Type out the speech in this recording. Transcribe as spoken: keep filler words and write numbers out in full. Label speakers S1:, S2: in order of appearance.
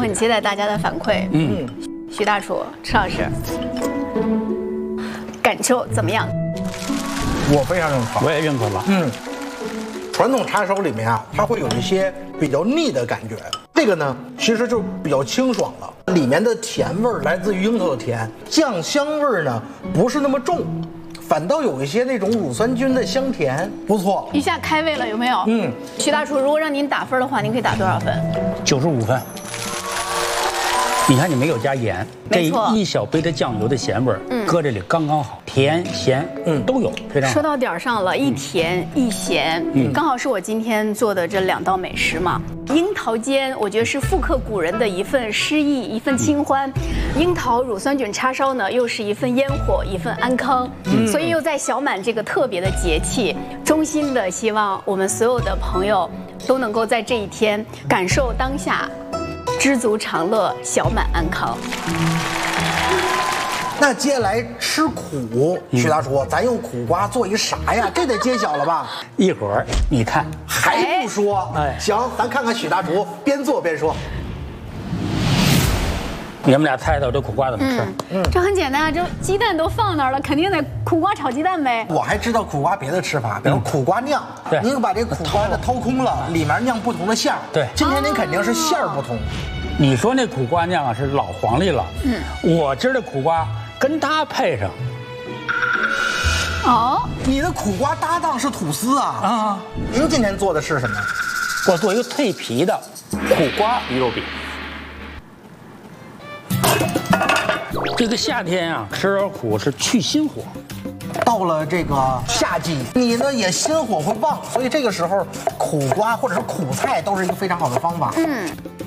S1: 很期待大家的反馈。嗯，徐大厨、迟老师，感受怎么样？
S2: 我非常认可，
S3: 我也认可吧。
S2: 嗯，传统叉烧里面啊，它会有一些比较腻的感觉。这个呢，其实就比较清爽了，里面的甜味儿来自于樱桃的甜，酱香味儿呢不是那么重，反倒有一些那种乳酸菌的香甜，不错。
S1: 一下开胃了，有没有？
S2: 嗯，
S1: 徐大厨，如果让您打分的话，您可以打多少分？
S3: 九十五分。你看，你没有加盐，这
S1: 没错
S3: 一小杯的酱油的咸味儿，嗯，搁这里刚刚好，甜咸，嗯，都有，非常好。
S1: 说到点儿上了，一甜一咸，嗯，刚好是我今天做的这两道美食嘛。樱桃煎，我觉得是复刻古人的一份诗意，一份清欢；樱桃乳酸菌叉烧呢，又是一份烟火，一份安康。嗯，所以又在小满这个特别的节气，衷心的希望我们所有的朋友都能够在这一天感受当下。知足常乐，小满安康。
S2: 那接下来吃苦，徐大厨，咱用苦瓜做一啥呀？这得揭晓了吧？
S3: 一会儿你看，
S2: 还不说？
S3: 哎，
S2: 行，咱看看许大厨边做边说。
S3: 你们俩猜猜我这苦瓜怎么吃？
S1: 嗯，这很简单啊，这鸡蛋都放那儿了，肯定得苦瓜炒鸡蛋呗。
S2: 我还知道苦瓜别的吃法，比如苦瓜酿。
S3: 对，
S2: 您把这苦瓜的掏空了，里面酿不同的馅儿。
S3: 对，
S2: 今天您肯定是馅儿不同。
S3: 你说那苦瓜酿啊是老黄历了，嗯，我今儿的苦瓜跟它配上。
S1: 哦，
S2: 你的苦瓜搭档是吐司啊？啊，您今天做的是什么？
S3: 我做一个脆皮的苦瓜鱼肉饼。这个夏天啊，吃点苦是去心火。
S2: 到了这个夏季，你呢也心火会旺，所以这个时候苦瓜或者是苦菜都是一个非常好的方法。嗯。